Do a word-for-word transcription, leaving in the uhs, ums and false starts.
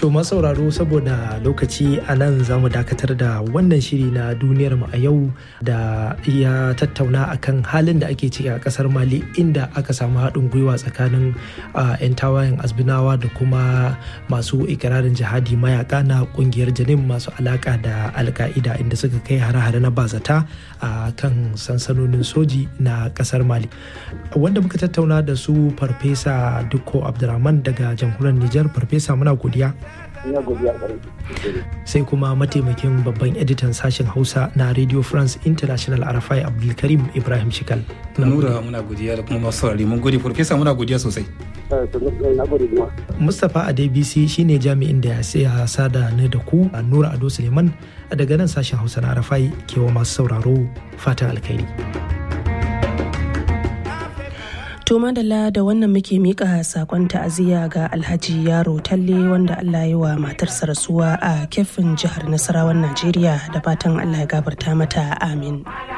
To masauraro saboda lokaci a nan za mu dakatar da wannan shiri na duniyar mu a yau da ya tattauna akan halin da ake ciki a kasar Mali inda aka samu haɗin gwiwa tsakanin 'yan tawayen Azbinawa da kuma masu ikirarin jihadi mayaka na kungiyar Janim masu alaka da Al-Qaida inda suka kai hare-hare na bazata a kan sansanonin soji na kasar Mali. Wanda muka tattauna da su Farfesa Dikko Abdurrahman daga jamhuriyar Nijar. Farfesa muna godiya. Sai kuma mataimakin babban editan sashen Hausa na Radio France International Arafai Abdulkarim Ibrahim Shikal. Nura muna godiya da kuma masu saurari mun gode Farfesa muna godiya sosai. Mustapha Adebisi shine jami'in da ya sada ni da ku. Nura Ado Suleiman daga nan sashen Hausa na Arafai kewa masu sauraro fatan alkhairi. To madalla da wannan muke mika sakon ta'aziyya ga Alhaji Yaro Talle wanda Allah ya wa matarsa rasuwa a Kefin jihar Nasarawan Najeriya da fatan Allah ya gafarta mata amin.